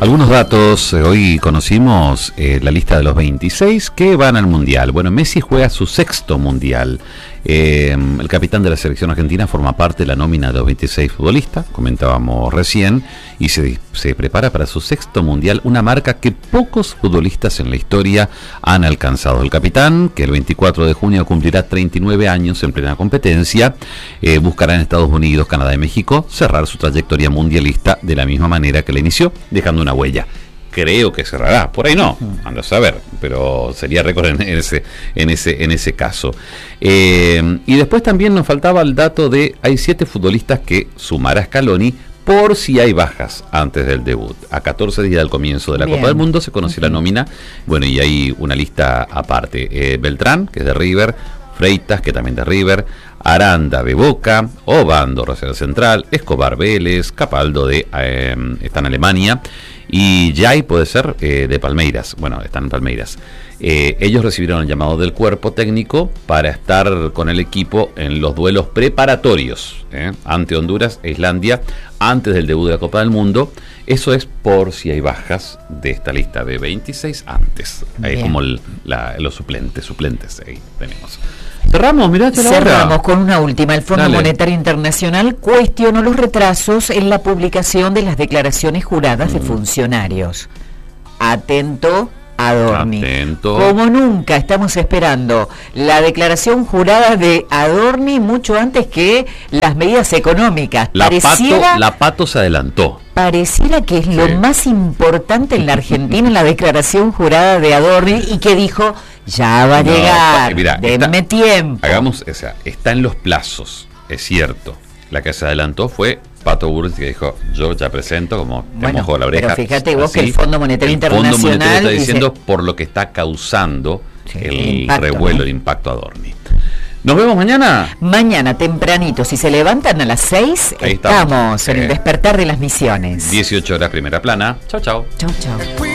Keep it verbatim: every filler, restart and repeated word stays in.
Algunos datos, eh, hoy conocimos eh, la lista de los veintiséis que van al Mundial. Bueno, Messi juega su sexto Mundial. Eh, el capitán de la selección argentina forma parte de la nómina de los veintiséis futbolistas, comentábamos recién, y se, se prepara para su sexto Mundial, una marca que pocos futbolistas en la historia han alcanzado. El capitán, que el veinticuatro de junio cumplirá treinta y nueve años en plena competencia, eh, buscará en Estados Unidos, Canadá y México cerrar su trayectoria mundialista de la misma manera que la inició, dejando una huella. Creo que cerrará, por ahí no, anda a saber, pero sería récord en ese, en ese, en ese caso. Eh, y después también nos faltaba el dato de, hay siete futbolistas que sumará Scaloni por si hay bajas antes del debut. A catorce días del comienzo de la Bien. Copa del Mundo se conoció uh-huh. la nómina, bueno, y hay una lista aparte. Eh, Beltrán, que es de River, Freitas, que también de River, Aranda de Boca, Obando, Rosario Central, Escobar Vélez, Capaldo de eh, está en Alemania, y Jai puede ser eh, de Palmeiras, bueno, están en Palmeiras. Eh, ellos recibieron el llamado del cuerpo técnico para estar con el equipo en los duelos preparatorios eh, ante Honduras e Islandia antes del debut de la Copa del Mundo. Eso es por si hay bajas de esta lista de veintiséis antes. Ahí es como el, la, los suplentes, suplentes, ahí tenemos. Cerramos, mirá, Cerramos hora. Con una última. El Fondo Dale. Monetario Internacional cuestionó los retrasos en la publicación de las declaraciones juradas mm. de funcionarios. Atento, Adorni. Atento. Como nunca estamos esperando la declaración jurada de Adorni mucho antes que las medidas económicas. La, Pareciera, Pato, la Pato se adelantó. Pareciera que es sí. lo más importante en la Argentina, la declaración jurada de Adorni, y que dijo, ya va a no, llegar, mira, denme está, tiempo. Hagamos, o sea, está en los plazos, es cierto. La que se adelantó fue Pato Burris, que dijo, yo ya presento, como te bueno, mojo la oreja. Pero fíjate vos así, que el Fondo Monetario el Internacional Fondo Monetario está diciendo dice, por lo que está causando sí, el, el impacto, ¿no? revuelo, el impacto Adorni. ¿Nos vemos mañana? Mañana tempranito, si se levantan a las seis, Ahí estamos, estamos en eh, el despertar de las misiones. dieciocho horas, primera plana. Chau, chau. Chau, chau.